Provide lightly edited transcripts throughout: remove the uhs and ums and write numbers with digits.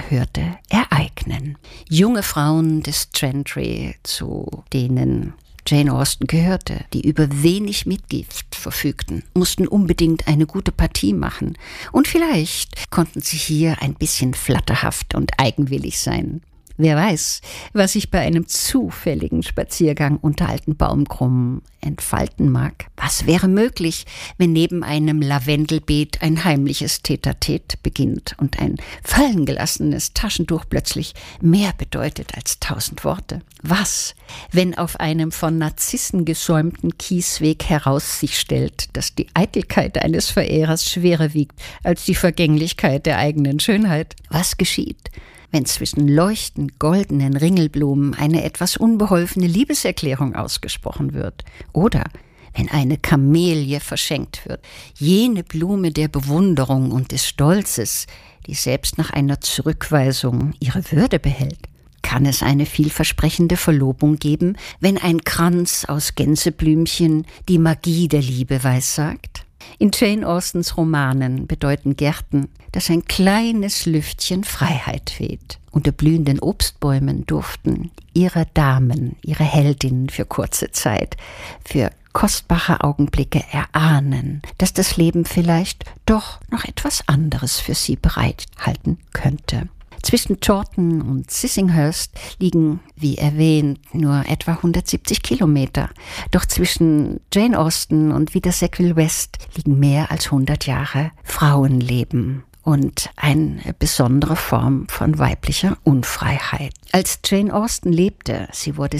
hörte, ereignen. Junge Frauen des Gentry, zu denen Jane Austen gehörte, die über wenig Mitgift verfügten, mussten unbedingt eine gute Partie machen. Und vielleicht konnten sie hier ein bisschen flatterhaft und eigenwillig sein. Wer weiß, was sich bei einem zufälligen Spaziergang unter alten Baumkrummen entfalten mag. Was wäre möglich, wenn neben einem Lavendelbeet ein heimliches Tete-a-Tete beginnt und ein fallengelassenes Taschentuch plötzlich mehr bedeutet als 1000 Worte? Was, wenn auf einem von Narzissen gesäumten Kiesweg heraus sich stellt, dass die Eitelkeit eines Verehrers schwerer wiegt als die Vergänglichkeit der eigenen Schönheit? Was geschieht, wenn zwischen leuchtend goldenen Ringelblumen eine etwas unbeholfene Liebeserklärung ausgesprochen wird? Oder wenn eine Kamelie verschenkt wird, jene Blume der Bewunderung und des Stolzes, die selbst nach einer Zurückweisung ihre Würde behält? Kann es eine vielversprechende Verlobung geben, wenn ein Kranz aus Gänseblümchen die Magie der Liebe weissagt? In Jane Austens Romanen bedeuten Gärten, dass ein kleines Lüftchen Freiheit weht. Unter blühenden Obstbäumen durften ihre Damen, ihre Heldinnen für kurze Zeit, für kostbare Augenblicke erahnen, dass das Leben vielleicht doch noch etwas anderes für sie bereithalten könnte. Zwischen Chawton und Sissinghurst liegen, wie erwähnt, nur etwa 170 Kilometer. Doch zwischen Jane Austen und Vida Sackville West liegen mehr als 100 Jahre Frauenleben und eine besondere Form von weiblicher Unfreiheit. Als Jane Austen lebte, sie wurde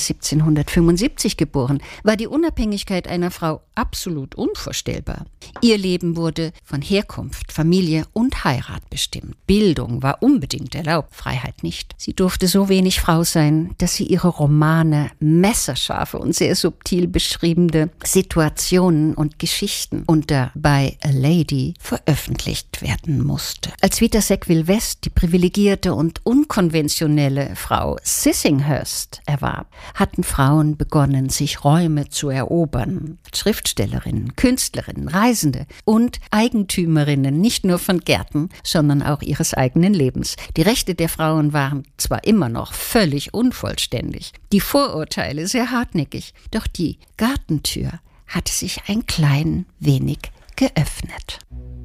1775 geboren, war die Unabhängigkeit einer Frau absolut unvorstellbar. Ihr Leben wurde von Herkunft, Familie und Heirat bestimmt. Bildung war unbedingt erlaubt, Freiheit nicht. Sie durfte so wenig Frau sein, dass sie ihre Romane messerscharfe und sehr subtil beschriebene Situationen und Geschichten unter By a Lady veröffentlicht werden musste. Als Vida Sackville West die privilegierte und unkonventionelle Frau Sissinghurst erwarb, hatten Frauen begonnen, sich Räume zu erobern. Schriftstellerinnen, Künstlerinnen, Reisende und Eigentümerinnen nicht nur von Gärten, sondern auch ihres eigenen Lebens. Die Rechte der Frauen waren zwar immer noch völlig unvollständig, die Vorurteile sehr hartnäckig, doch die Gartentür hatte sich ein klein wenig geöffnet.